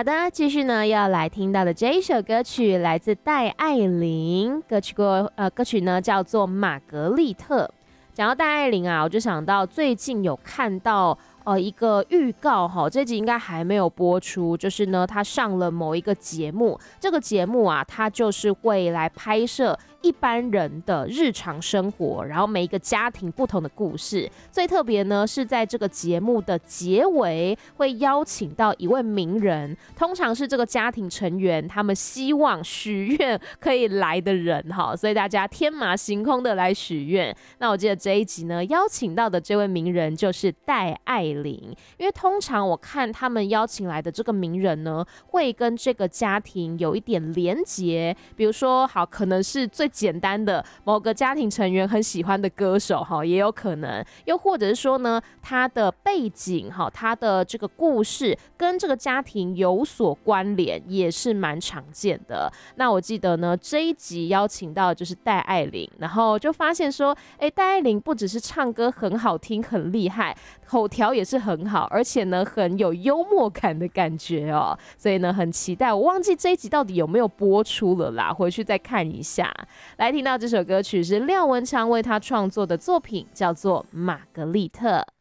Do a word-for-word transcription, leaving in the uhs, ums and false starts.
好的，继续呢要来听到的这一首歌曲来自戴爱玲，歌曲过呃歌曲呢叫做《玛格丽特》。讲到戴爱玲啊，我就想到最近有看到呃一个预告哈，这集应该还没有播出，就是呢她上了某一个节目，这个节目啊，它就是会来拍摄一般人的日常生活，然后每一个家庭不同的故事。最特别呢是在这个节目的结尾会邀请到一位名人，通常是这个家庭成员他们希望许愿可以来的人哈，所以大家天马行空的来许愿。那我记得这一集呢邀请到的这位名人就是戴爱玲，因为通常我看他们邀请来的这个名人呢会跟这个家庭有一点连结，比如说好可能是最简单的某个家庭成员很喜欢的歌手哈，也有可能，又或者是说呢，他的背景哈，他的这个故事跟这个家庭有所关联，也是蛮常见的。那我记得呢，这一集邀请到的就是戴爱玲，然后就发现说，哎，戴爱玲不只是唱歌很好听、很厉害，口条也是很好，而且呢，很有幽默感的感觉哦。所以呢，很期待。我忘记这一集到底有没有播出了啦，回去再看一下。来听到这首歌曲是廖文强为他创作的作品，叫做《玛格丽特》。